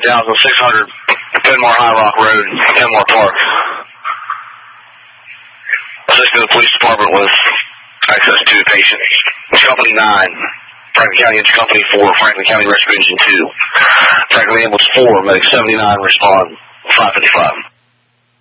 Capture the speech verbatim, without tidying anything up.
thousand six hundred Penmore High Rock Road, Penmore Park. Assisting the police department with access to the patient. Company nine, Franklin County Engine Company four, Franklin County Rescue Engine two. Franklin Ambulance four, Medic seventy-nine, respond five fifty-five.